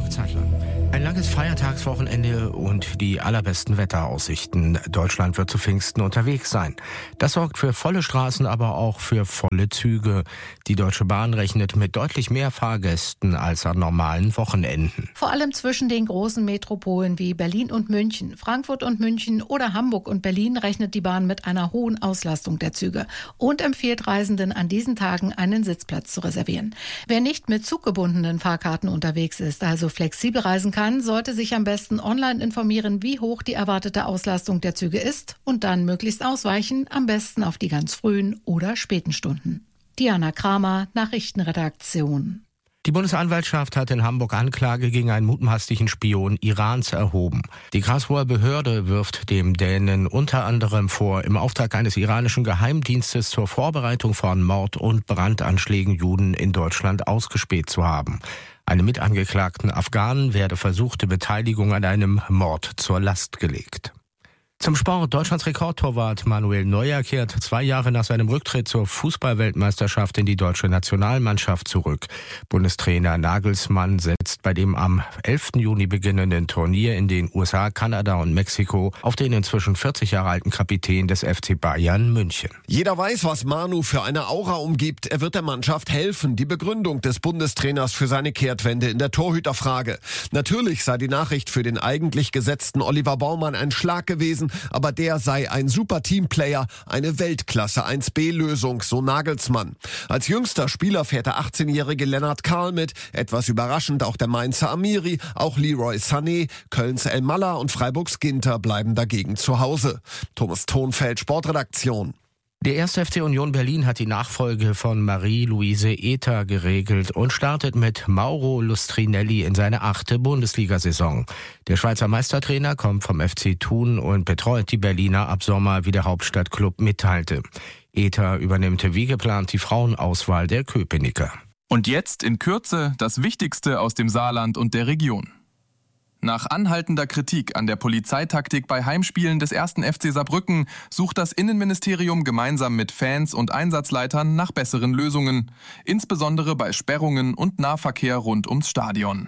Zeitler. Ein langes Feiertagswochenende und die allerbesten Wetteraussichten. Deutschland wird zu Pfingsten unterwegs sein. Das sorgt für volle Straßen, aber auch für volle Züge. Die Deutsche Bahn rechnet mit deutlich mehr Fahrgästen als an normalen Wochenenden. Vor allem zwischen den großen Metropolen wie Berlin und München, Frankfurt und München oder Hamburg und Berlin rechnet die Bahn mit einer hohen Auslastung der Züge und empfiehlt Reisenden an diesen Tagen einen Sitzplatz zu reservieren. Wer nicht mit zuggebundenen Fahrkarten unterwegs ist, also flexibel reisen kann, sollte sich am besten online informieren, wie hoch die erwartete Auslastung der Züge ist und dann möglichst ausweichen, am besten auf die ganz frühen oder späten Stunden. Diana Kramer, Nachrichtenredaktion. Die Bundesanwaltschaft hat in Hamburg Anklage gegen einen mutmaßlichen Spion Irans erhoben. Die Karlsruher Behörde wirft dem Dänen unter anderem vor, im Auftrag eines iranischen Geheimdienstes zur Vorbereitung von Mord- und Brandanschlägen Juden in Deutschland ausgespäht zu haben. Einem mitangeklagten Afghanen werde versuchte Beteiligung an einem Mord zur Last gelegt. Zum Sport. Deutschlands Rekordtorwart Manuel Neuer kehrt 2 Jahre nach seinem Rücktritt zur Fußball-Weltmeisterschaft in die deutsche Nationalmannschaft zurück. Bundestrainer Nagelsmann setzt bei dem am 11. Juni beginnenden Turnier in den USA, Kanada und Mexiko auf den inzwischen 40 Jahre alten Kapitän des FC Bayern München. Jeder weiß, was Manu für eine Aura umgibt. Er wird der Mannschaft helfen. Die Begründung des Bundestrainers für seine Kehrtwende in der Torhüterfrage. Natürlich sei die Nachricht für den eigentlich gesetzten Oliver Baumann ein Schlag gewesen, aber der sei ein super Teamplayer, eine Weltklasse 1B-Lösung, so Nagelsmann. Als jüngster Spieler fährt der 18-jährige Lennart Karl mit, etwas überraschend auch der Mainzer Amiri, auch Leroy Sané, Kölns Elmalah und Freiburgs Ginter bleiben dagegen zu Hause. Thomas Thonfeld, Sportredaktion. Der 1. FC Union Berlin hat die Nachfolge von Marie-Louise Ether geregelt und startet mit Mauro Lustrinelli in seine 8. Bundesliga-Saison. Der Schweizer Meistertrainer kommt vom FC Thun und betreut die Berliner ab Sommer, wie der Hauptstadtklub mitteilte. Ether übernimmt wie geplant die Frauenauswahl der Köpenicker. Und jetzt in Kürze das Wichtigste aus dem Saarland und der Region. Nach anhaltender Kritik an der Polizeitaktik bei Heimspielen des 1. FC Saarbrücken sucht das Innenministerium gemeinsam mit Fans und Einsatzleitern nach besseren Lösungen, insbesondere bei Sperrungen und Nahverkehr rund ums Stadion.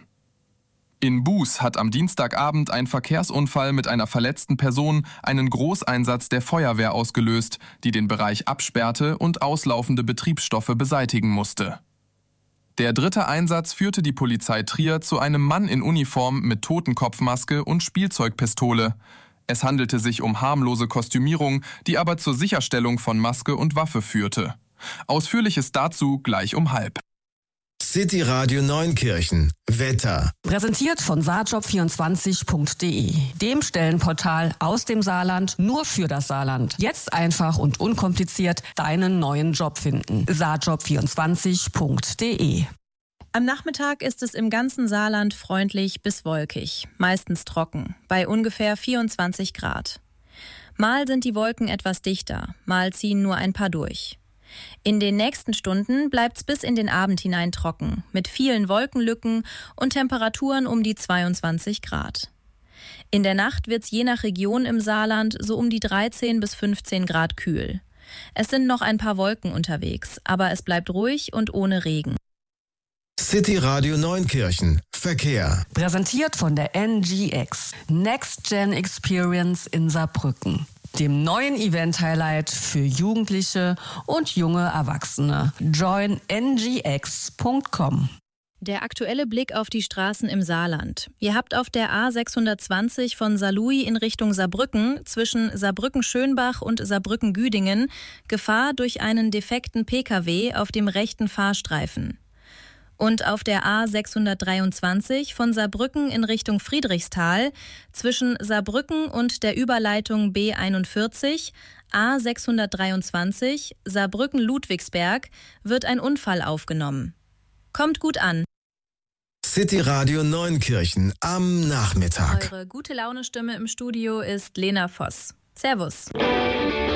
In Buß hat am Dienstagabend ein Verkehrsunfall mit einer verletzten Person einen Großeinsatz der Feuerwehr ausgelöst, die den Bereich absperrte und auslaufende Betriebsstoffe beseitigen musste. Der 3. Einsatz führte die Polizei Trier zu einem Mann in Uniform mit Totenkopfmaske und Spielzeugpistole. Es handelte sich um harmlose Kostümierung, die aber zur Sicherstellung von Maske und Waffe führte. Ausführliches dazu gleich um 12:30. City Radio Neunkirchen. Wetter. Präsentiert von saarjob24.de, dem Stellenportal aus dem Saarland nur für das Saarland. Jetzt einfach und unkompliziert deinen neuen Job finden. saarjob24.de. Am Nachmittag ist es im ganzen Saarland freundlich bis wolkig, meistens trocken, bei ungefähr 24 Grad. Mal sind die Wolken etwas dichter, mal ziehen nur ein paar durch. In den nächsten Stunden bleibt's bis in den Abend hinein trocken, mit vielen Wolkenlücken und Temperaturen um die 22 Grad. In der Nacht wird's je nach Region im Saarland so um die 13 bis 15 Grad kühl. Es sind noch ein paar Wolken unterwegs, aber es bleibt ruhig und ohne Regen. City Radio Neunkirchen. Verkehr. Präsentiert von der NGX, Next Gen Experience in Saarbrücken, dem neuen Event-Highlight für Jugendliche und junge Erwachsene. Join ngx.com. Der aktuelle Blick auf die Straßen im Saarland. Ihr habt auf der A620 von Saarlouis in Richtung Saarbrücken zwischen Saarbrücken-Schönbach und Saarbrücken-Güdingen Gefahr durch einen defekten Pkw auf dem rechten Fahrstreifen. Und auf der A623 von Saarbrücken in Richtung Friedrichsthal zwischen Saarbrücken und der Überleitung B41 A623 Saarbrücken-Ludwigsberg wird ein Unfall aufgenommen. Kommt gut an. City Radio Neunkirchen am Nachmittag. Eure gute Laune-Stimme im Studio ist Lena Voss. Servus.